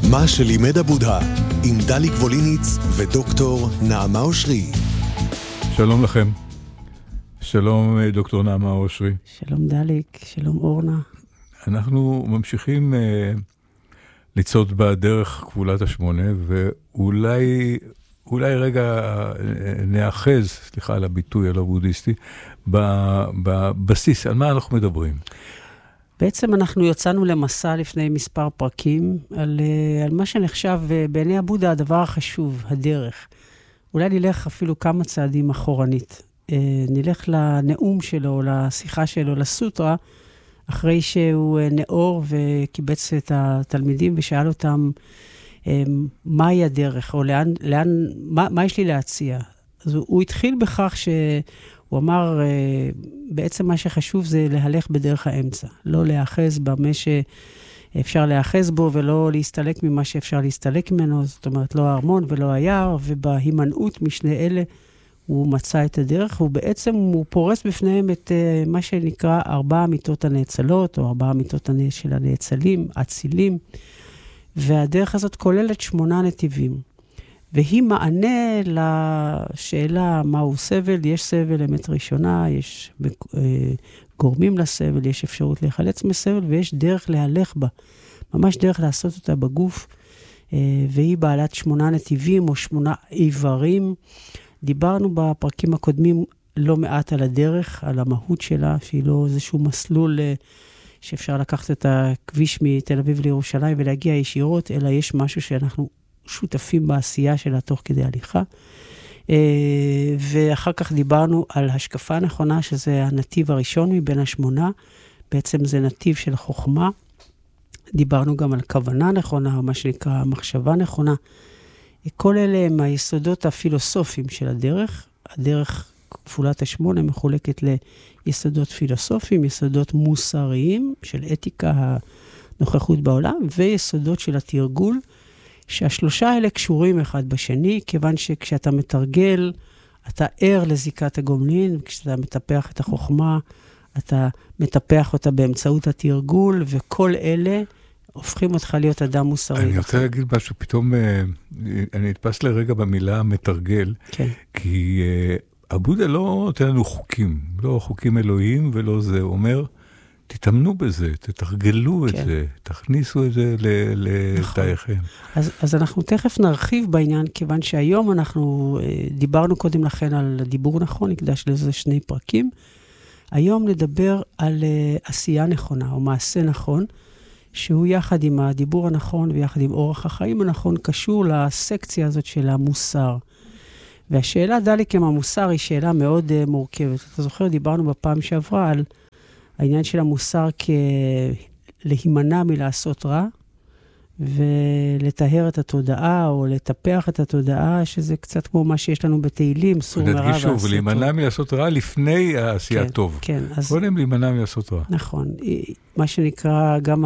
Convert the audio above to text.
מה שלימד הבודה, עם דליק ווליניץ ודוקטור נעמה אושרי. שלום לכם. שלום דוקטור נעמה אושרי. שלום דליק, שלום אורנה. אנחנו ממשיכים לצעוד בדרך כפולת השמונה, ואולי רגע נאחז, סליחה על הביטוי הלא בודהיסטי, בבסיס, על מה אנחנו מדברים? בעצם אנחנו יצאנו למסע לפני מספר פרקים, על מה שנחשב בעיני הבודה הדבר החשוב, הדרך. אולי נלך אפילו כמה צעדים אחורנית. נלך לנאום שלו, לשיחה שלו, לסוטרה, אחרי שהוא נאור וקיבץ את התלמידים ושאל אותם מהי הדרך, או מה יש לי להציע. אז הוא התחיל בכך שהוא אמר, בעצם מה שחשוב זה להלך בדרך האמצע, לא להאחז במה שאפשר להאחז בו, ולא להסתלק ממה שאפשר להסתלק ממנו, זאת אומרת, לא הארמון ולא היער, ובהימנעות משני אלה הוא מצא את הדרך, ובעצם הוא פורס בפניהם את מה שנקרא 4 אמיתות הנאצלות, או 4 אמיתות של הנאצלים, אצילים, והדרך הזאת כוללת 8 נתיבים. והיא מענה לשאלה מהו סבל, יש סבל אמת ראשונה, יש גורמים לסבל, יש אפשרות להיחלץ מסבל, ויש דרך להלך בה, ממש דרך לעשות אותה בגוף, והיא בעלת 8 נתיבים או 8 איברים. דיברנו בפרקים הקודמים לא מעט על הדרך, על המהות שלה, שהיא לא איזשהו מסלול שאפשר לקחת את הכביש מתל אביב לירושלים ולהגיע ישירות, אלא יש משהו שאנחנו שותפים בעשייה שלה תוך כדי הליכה. ואחר כך דיברנו על השקפה נכונה, שזה הנתיב הראשון מבין 8, בעצם זה נתיב של חוכמה. דיברנו גם על כוונה נכונה, או מה שנקרא מחשבה נכונה. כל אלה הם היסודות הפילוסופיים של הדרך. הדרך כפולת 8 מחולקת ליסודות פילוסופיים, יסודות מוסריים של אתיקה, הנוכחות בעולם, ויסודות של התרגול, שהשלושה האלה קשורים אחד בשני, כיוון שכשאתה מתרגל, אתה ער לזיקת הגומלין, כשאתה מטפח את החוכמה, אתה מטפח אותה באמצעות התרגול, וכל אלה הופכים אותך להיות אדם מוסרי. אני רוצה להגיד משהו, פתאום אני אתפס לרגע במילה מתרגל, כן. כי הבודה לא נותן לנו חוקים, לא חוקים אלוהים ולא זה, הוא אומר, תתאמנו בזה, תתרגלו את זה, תכניסו את זה לתאיכם. אז אנחנו תכף נרחיב בעניין, כיוון שהיום אנחנו דיברנו קודם לכן על דיבור נכון, נקדש לזה 2 פרקים. היום נדבר על עשייה נכונה, או מעשה נכון, שהוא יחד עם הדיבור הנכון ויחד עם אורח החיים הנכון, קשור לסקציה הזאת של המוסר. והשאלה דליק עם המוסר היא שאלה מאוד מורכבת. אתה זוכר, דיברנו בפעם שעברה על העניין של המוסר כלהימנע מלעשות רע, ולטהר את התודעה, או לטפח את התודעה, שזה קצת כמו מה שיש לנו בתהילים, סור מרע ועשה טוב. נדגיש שוב, להימנע מלעשות רע לפני העשייה טוב. כן. קודם להימנע מלעשות רע. נכון. מה שנקרא גם